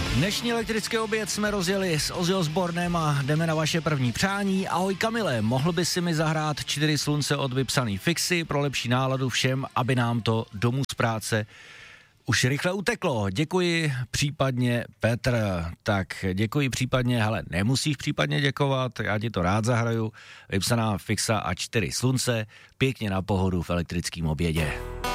Dnešní elektrický oběd jsme rozjeli s Ozzy Osbournem a jdeme na vaše první přání. Ahoj Kamile, mohl by si mi zahrát 4 slunce od vypsaný Fixy pro lepší náladu všem, aby nám to domů z práce už rychle uteklo. Děkuji případně Petr. Tak děkuji případně, hele, nemusíš případně děkovat, já ti to rád zahraju. Vypsaná Fixa a 4 slunce, pěkně na pohodu v elektrickém obědě.